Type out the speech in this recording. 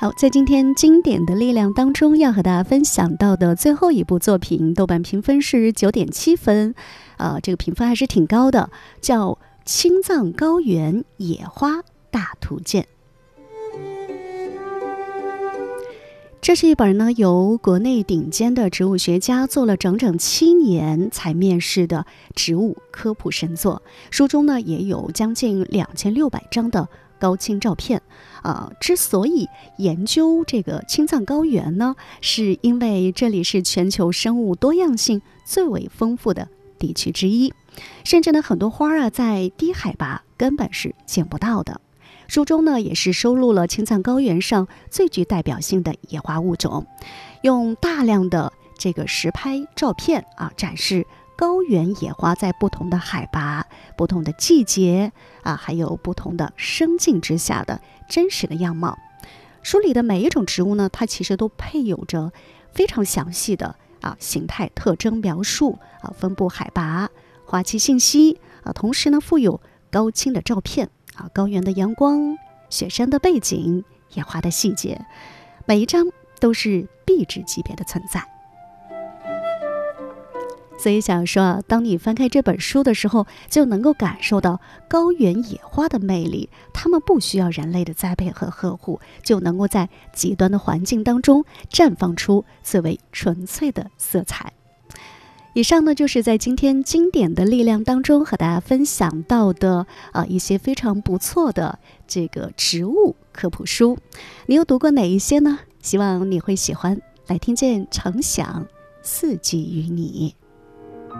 好，在今天经典的力量当中，要和大家分享到的最后一部作品，豆瓣评分是9.7分，这个评分还是挺高的，叫《青藏高原野花大图鉴》。这是一本呢由国内顶尖的植物学家做了整整7年才面世的植物科普神作。书中呢也有将近2600张的高清照片。之所以研究这个青藏高原呢，是因为这里是全球生物多样性最为丰富的地区之一，甚至呢很多花在低海拔根本是见不到的。书中呢也是收录了青藏高原上最具代表性的野花物种，用大量的这个实拍照片展示高原野花在不同的海拔、不同的季节还有不同的生境之下的真实的样貌。书里的每一种植物呢，它其实都配有着非常详细的形态特征描述分布海拔、花期信息同时呢附有高清的照片高原的阳光、雪山的背景、野花的细节，每一张都是壁纸级别的存在。所以想说当你翻开这本书的时候，就能够感受到高原野花的魅力，它们不需要人类的栽培和呵护，就能够在极端的环境当中绽放出最为纯粹的色彩。以上呢就是在今天经典的力量当中和大家分享到的一些非常不错的这个植物科普书。你有读过哪一些呢？希望你会喜欢。来听见程响，四季与你。